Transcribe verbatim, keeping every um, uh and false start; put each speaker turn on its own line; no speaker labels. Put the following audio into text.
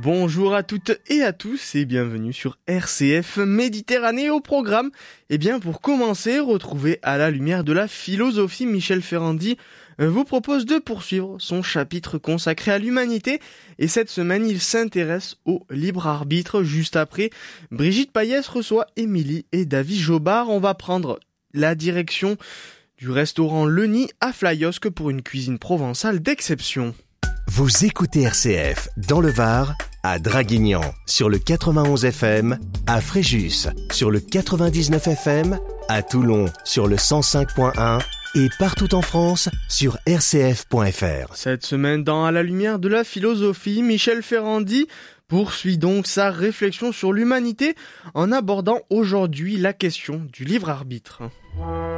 Bonjour à toutes et à tous et bienvenue sur R C F Méditerranée au programme. Eh bien, pour commencer, retrouver à la lumière de la philosophie, Michel Ferrandi vous propose de poursuivre son chapitre consacré à l'humanité. Et cette semaine, il s'intéresse au libre arbitre. Juste après, Brigitte Payès reçoit Émilie et David Jobard. On va prendre la direction du restaurant Le Nid à Flyosque pour une cuisine provençale d'exception.
Vous écoutez R C F dans le Var, à Draguignan sur le quatre-vingt-onze F M, à Fréjus sur le quatre-vingt-dix-neuf F M, à Toulon sur le cent cinq point un et partout en France sur r c f point f r.
Cette semaine, dans À la lumière de la philosophie, Michel Ferrandi poursuit donc sa réflexion sur l'humanité en abordant aujourd'hui la question du libre arbitre.